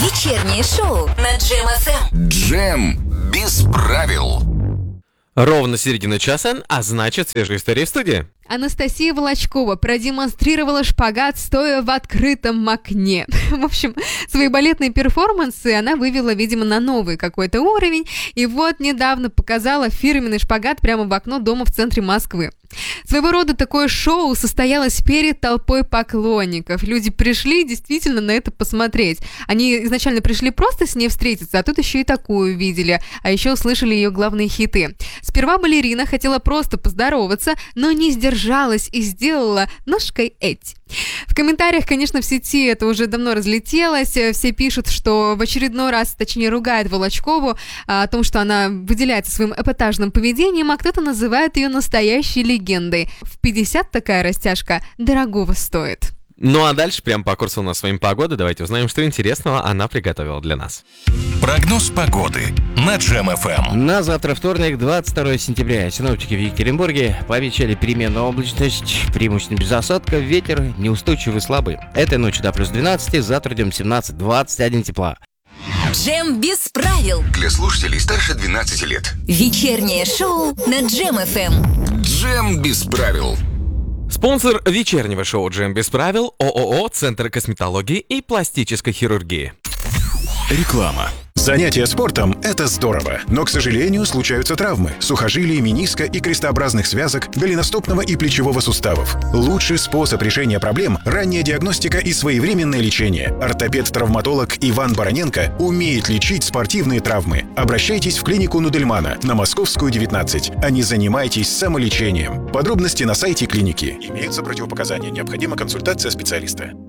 Вечернее шоу на Джем ФМ. Джем без правил. Ровно середина часа, а значит, свежая история в студии. Анастасия Волочкова продемонстрировала шпагат, стоя в открытом окне. В общем, свои балетные перформансы она вывела, видимо, на новый какой-то уровень. И вот недавно показала фирменный шпагат прямо в окно дома в центре Москвы. Своего рода такое шоу состоялось перед толпой поклонников. Люди пришли действительно на это посмотреть. Они изначально пришли просто с ней встретиться, а тут еще и такую видели. А еще услышали ее главные хиты. Сперва балерина хотела просто поздороваться, но не сдержалась и сделала ножкой эть. В комментариях, конечно, в сети это уже давно разлетелось. Все пишут, что в очередной раз, точнее, ругают Волочкову о том, что она выделяется своим эпатажным поведением, а кто-то называет ее настоящей легендой. В 50 такая растяжка дорогого стоит. Ну а дальше, прямо по курсу у нас с вами погода. Давайте узнаем, что интересного она приготовила для нас. Прогноз погоды на Джем ФМ. На завтра, вторник, 22 сентября. Синоптики в Екатеринбурге пообещали переменную облачность, преимущественно без осадков, ветер неустойчивый слабый. Этой ночью до плюс 12, завтра днем 17-21 тепла. Джем без правил. Для слушателей старше 12 лет. Вечернее шоу на Джем ФМ. Джем без правил. Спонсор вечернего шоу «Джем без правил» ООО «Центр косметологии и пластической хирургии». Реклама. Занятия спортом – это здорово, но, к сожалению, случаются травмы сухожилий, мениска и крестообразных связок, голеностопного и плечевого суставов. Лучший способ решения проблем – ранняя диагностика и своевременное лечение. Ортопед-травматолог Иван Бароненко умеет лечить спортивные травмы. Обращайтесь в клинику Нудельмана на Московскую, 19, а не занимайтесь самолечением. Подробности на сайте клиники. Имеются противопоказания. Необходима консультация специалиста.